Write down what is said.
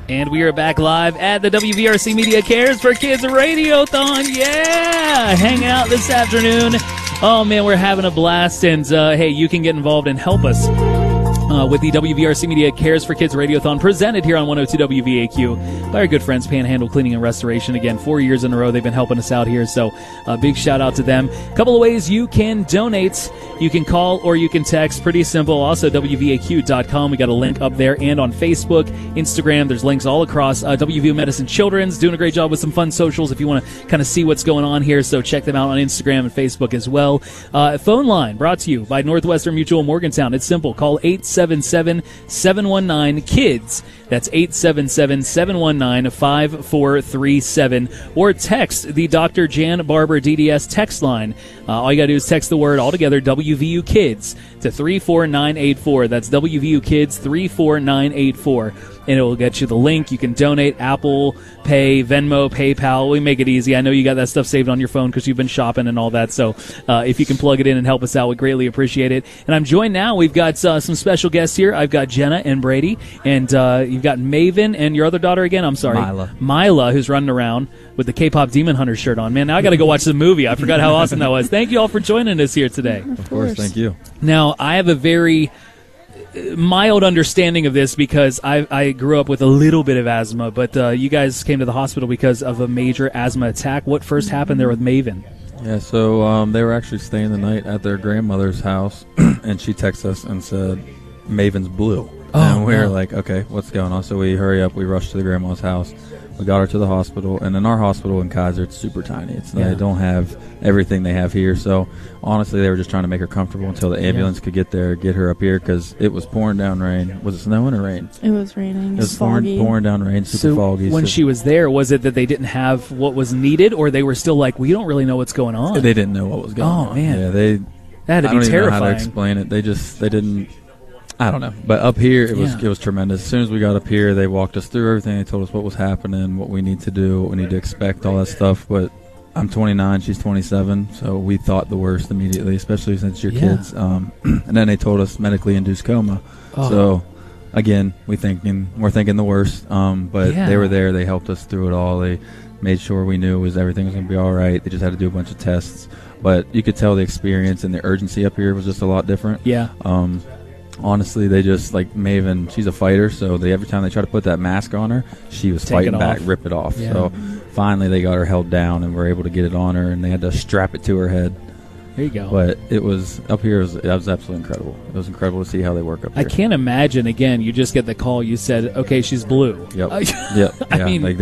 And we are back live at the WVRC Media Cares for Kids Radiothon. Yeah! Hang out this afternoon. Oh, man, we're having a blast. And, hey, you can get involved and help us with the WVRC Media Cares for Kids Radiothon presented here on 102 WVAQ by our good friends Panhandle Cleaning and Restoration. Again, 4 years in a row they've been helping us out here, so a big shout out to them. A couple of ways you can donate. You can call or you can text. Pretty simple. Also, WVAQ.com. We got a link up there, and on Facebook, Instagram. There's links all across. WVU Medicine Children's doing a great job with some fun socials if you want to kind of see what's going on here, so check them out on Instagram and Facebook as well. Phone line brought to you by Northwestern Mutual Morgantown. It's simple. Call 877-719-KIDS. That's 877-719-5437. Or text the Dr. Jan Barber DDS text line. All you got to do is text the word altogether, WVU Kids, to 34984. That's WVU Kids 34984. And it will get you the link. You can donate Apple Pay, Venmo, PayPal. We make it easy. I know you got that stuff saved on your phone because you've been shopping and all that. So if you can plug it in and help us out, we greatly appreciate it. And I'm joined now. We've got some special guests here. I've got Jenna and Brady. And you've got Maven and your other daughter again. I'm sorry. Mila, who's running around with the K-pop Demon Hunter shirt on. Man, now I got to go watch the movie. I forgot how awesome that was. Thank you all for joining us here today. Of course. Thank you. Now, I have a very mild understanding of this because I grew up with a little bit of asthma, but you guys came to the hospital because of a major asthma attack. What first happened there with Maven? Yeah, so they were actually staying the night at their grandmother's house, and she texted us and said, Maven's blue. And we were like, okay, what's going on? So we hurry up, we rushed to the grandma's house. We got her to the hospital, and in our hospital in Kaiser, it's super tiny. They don't have everything they have here. So, honestly, they were just trying to make her comfortable until the ambulance could get there, get her up here, because it was pouring down rain. Was it snowing or rain? It was raining. It was pouring down rain, super foggy. When she was there, was it that they didn't have what was needed, or they were still like, we don't really know what's going on? They didn't know what was going on. Oh, man. Yeah, that had to be terrifying. I don't even know how to explain it. They didn't. I don't know. But up here, it was tremendous. As soon as we got up here, they walked us through everything. They told us what was happening, what we need to do, what we need to expect, all that stuff. But I'm 29, she's 27, so we thought the worst immediately, especially since you're kids. And then they told us medically induced coma. So, again, we're thinking the worst. But they were there. They helped us through it all. They made sure we knew everything was going to be all right. They just had to do a bunch of tests. But you could tell the experience and the urgency up here was just a lot different. Yeah. Honestly, they just, like Maven, she's a fighter, so every time they try to put that mask on her, she was fighting back, rip it off. Yeah. So finally they got her held down and were able to get it on her, and they had to strap it to her head. There you go. But it was, up here, it was absolutely incredible. It was incredible to see how they work up here. I can't imagine, again, you just get the call, you said, okay, she's blue. Yep. I mean,